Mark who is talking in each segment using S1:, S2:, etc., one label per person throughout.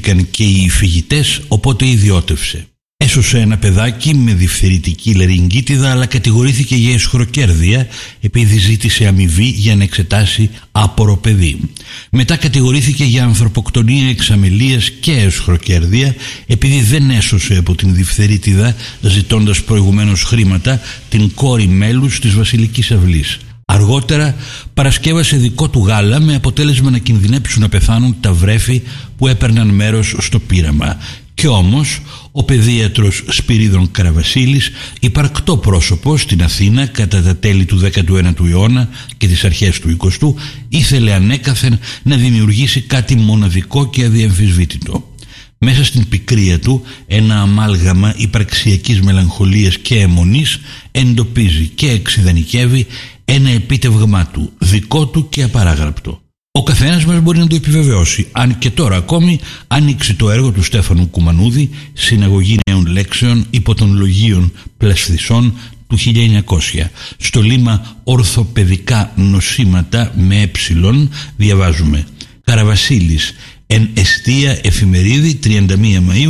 S1: αποκαλύφθηκαν και οι φυγητές, οπότε ιδιώτευσε. Έσωσε ένα παιδάκι με διφθερητική λαρυγγίτιδα, αλλά κατηγορήθηκε για αισχροκέρδεια επειδή ζήτησε αμοιβή για να εξετάσει άπορο παιδί. Μετά κατηγορήθηκε για ανθρωποκτονία εξ αμελίας και αισχροκέρδεια επειδή δεν έσωσε από την διφθερίτιδα, ζητώντας προηγουμένως χρήματα, την κόρη μέλους της Βασιλικής Αυλής. Αργότερα παρασκεύασε δικό του γάλα με αποτέλεσμα να κινδυνέψουν να πεθάνουν τα βρέφη που έπαιρναν μέρος στο πείραμα. Κι όμως ο παιδίατρος Σπυρίδων Καραβασίλης, υπαρκτό πρόσωπο στην Αθήνα κατά τα τέλη του 19ου αιώνα και τις αρχές του 20ου, ήθελε ανέκαθεν να δημιουργήσει κάτι μοναδικό και αδιαμφισβήτητο. Μέσα στην πικρία του, ένα αμάλγαμα υπαρξιακής μελαγχολίας και αιμονής εντοπίζει και εξιδανικεύει ένα επίτευγμά του, δικό του και απαράγραπτο. Ο καθένας μας μπορεί να το επιβεβαιώσει, αν και τώρα ακόμη ανοίξει το έργο του Στέφανου Κουμανούδη, Συναγωγή Νέων Λέξεων υπό των Λογίων Πλασθισών του 1900. Στο λίμα Ορθοπαιδικά Νοσήματα με έψιλον διαβάζουμε Καραβασίλης, εν εστία εφημερίδη 31 Μαΐου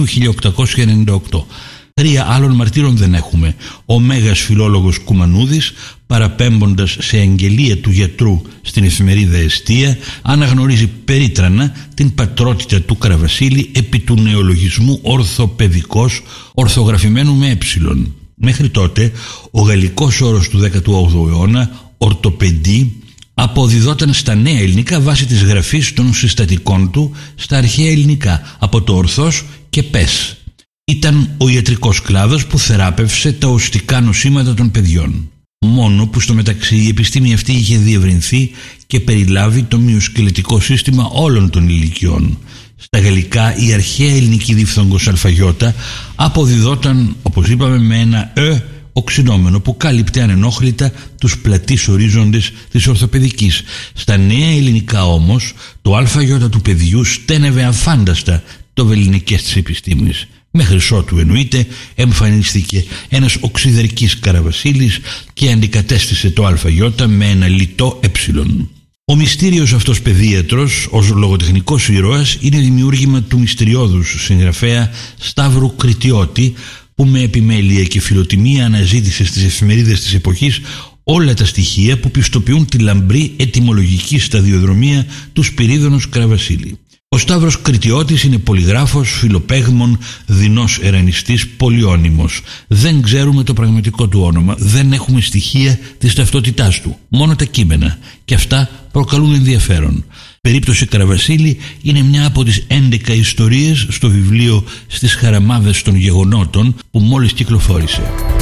S1: 1898. 3 άλλων μαρτύρων δεν έχουμε. Ο μέγας φιλόλογος Κουμανούδης, παραπέμποντας σε αγγελία του γιατρού στην εφημερίδα Εστία, αναγνωρίζει περίτρανα την πατρότητα του Καραβασίλη επί του νεολογισμού ορθοπαιδικός, ορθογραφημένου με έψιλον. Μέχρι τότε ο γαλλικός όρος του 18ου αιώνα, ορτοπεντή, αποδιδόταν στα νέα ελληνικά βάσει της γραφής των συστατικών του στα αρχαία ελληνικά από το ορθός και πες. Ήταν ο ιατρικός κλάδος που θεράπευσε τα οστικά νοσήματα των παιδιών. Μόνο που στο μεταξύ η επιστήμη αυτή είχε διευρυνθεί και περιλάβει το μυοσκελετικό σύστημα όλων των ηλικιών. Στα γαλλικά η αρχαία ελληνική διφθόγκος αλφαγιώτα αποδιδόταν, όπως είπαμε, με ένα οξυνόμενο που κάλυπτε ανενόχλητα τους πλατείς ορίζοντες της ορθοπαιδικής. Στα νέα ελληνικά όμως το αλφαγιώτα του παιδιού στένευε αφάνταστα το βελληνικές της επιστήμης. Μέχρι ότου εννοείται εμφανίστηκε ένας οξυδερκής Καραβασίλης και αντικατέστησε το αλφαγιώτα με ένα λιτό έψιλον. Ο μυστήριος αυτός παιδίατρος ως λογοτεχνικός ήρωας είναι δημιούργημα του μυστηριώδους συγγραφέα Σταύρου Κρητιώτη, που με επιμέλεια και φιλοτιμία αναζήτησε στις εφημερίδες της εποχής όλα τα στοιχεία που πιστοποιούν τη λαμπρή ετυμολογική σταδιοδρομία του Σπυρίδωνος Καραβασίλη. Ο Σταύρος Κρητιώτης είναι πολυγράφος, φιλοπαίγμων, δεινός ερανιστής, πολυώνυμος. Δεν ξέρουμε το πραγματικό του όνομα, δεν έχουμε στοιχεία της ταυτότητάς του, μόνο τα κείμενα, και αυτά προκαλούν ενδιαφέρον. Περίπτωση Καραβασίλη είναι μια από τις 11 ιστορίες στο βιβλίο «Στις χαραμάδες των γεγονότων» που μόλις κυκλοφόρησε.